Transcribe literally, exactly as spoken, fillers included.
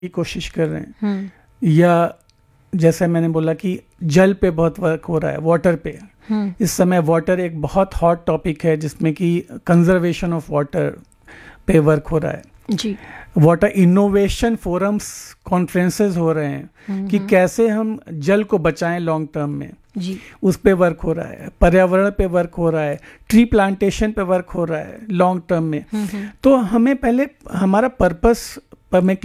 की कोशिश कर रहे हैं, या जैसे मैंने बोला कि जल पे बहुत वर्क हो रहा है, वाटर पे। इस समय वाटर एक बहुत हॉट टॉपिक है जिसमें कि कंजर्वेशन ऑफ वाटर पे वर्क हो रहा है जी। वाटर इनोवेशन फोरम्स, कॉन्फ्रेंसेस हो रहे हैं कि कैसे हम जल को बचाएं लॉन्ग टर्म में जी। उस पे वर्क हो रहा है, पर्यावरण पे वर्क हो रहा है, ट्री प्लांटेशन पे वर्क हो रहा है लॉन्ग टर्म में। तो हमें पहले हमारा पर्पस पर मैं